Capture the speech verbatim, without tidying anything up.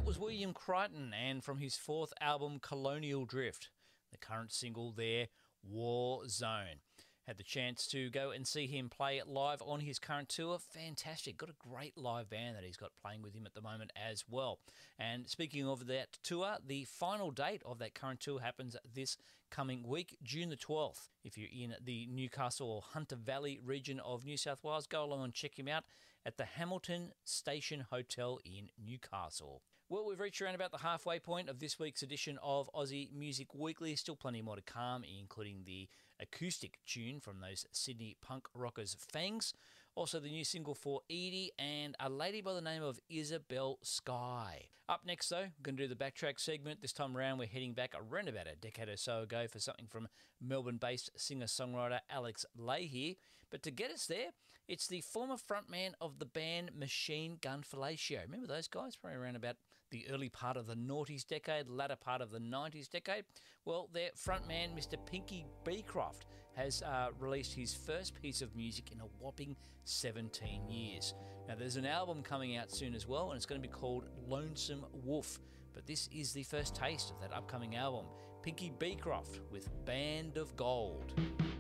was William Crichton, and from his fourth album, Colonial Drift, the current single there, War Zone. Had the chance to go and see him play live on his current tour. Fantastic. Got a great live band that he's got playing with him at the moment as well. And speaking of that tour, the final date of that current tour happens this coming week, June the twelfth. If you're in the Newcastle or Hunter Valley region of New South Wales, go along and check him out at the Hamilton Station Hotel in Newcastle. Well, we've reached around about the halfway point of this week's edition of Aussie Music Weekly. Still plenty more to come, including the acoustic tune from those Sydney punk rockers Fangs, also the new single for Edie, and a lady by the name of Isabel Skye. Up next, though, we're going to do the backtrack segment. This time around, we're heading back around about a decade or so ago for something from Melbourne-based singer-songwriter Alex Leahy. But to get us there, it's the former frontman of the band Machine Gun Fellatio. Remember those guys? Probably around about the early part of the noughties decade, latter part of the nineties decade. Well, their frontman, Mister Pinky Beecroft, has uh, released his first piece of music in a whopping seventeen years. Now, there's an album coming out soon as well, and it's going to be called Lonesome Wolf. But this is the first taste of that upcoming album. Pinky Beecroft with Band of Gold.